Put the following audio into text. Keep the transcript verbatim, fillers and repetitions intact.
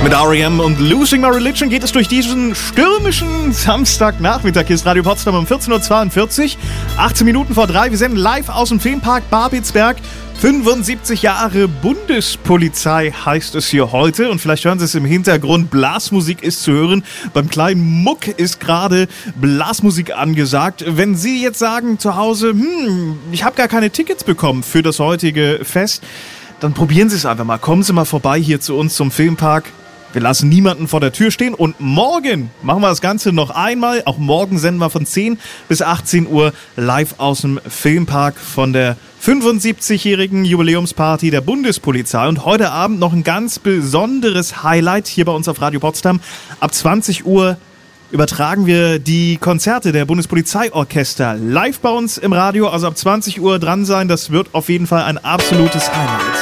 Mit R E M und Losing My Religion geht es durch diesen stürmischen Samstagnachmittag. Hier ist Radio Potsdam um vierzehn Uhr zweiundvierzig, achtzehn Minuten vor drei. Wir senden live aus dem Filmpark Babelsberg. fünfundsiebzig Jahre Bundespolizei heißt es hier heute. Und vielleicht hören Sie es im Hintergrund, Blasmusik ist zu hören. Beim kleinen Muck ist gerade Blasmusik angesagt. Wenn Sie jetzt sagen zu Hause, hm, ich habe gar keine Tickets bekommen für das heutige Fest, dann probieren Sie es einfach mal. Kommen Sie mal vorbei hier zu uns zum Filmpark. Wir lassen niemanden vor der Tür stehen und morgen machen wir das Ganze noch einmal. Auch morgen senden wir von zehn bis achtzehn Uhr live aus dem Filmpark von der fünfundsiebzigjährigen Jubiläumsparty der Bundespolizei. Und heute Abend noch ein ganz besonderes Highlight hier bei uns auf Radio Potsdam. Ab zwanzig Uhr übertragen wir die Konzerte der Bundespolizeiorchester live bei uns im Radio. Also ab zwanzig Uhr dran sein, das wird auf jeden Fall ein absolutes Highlight.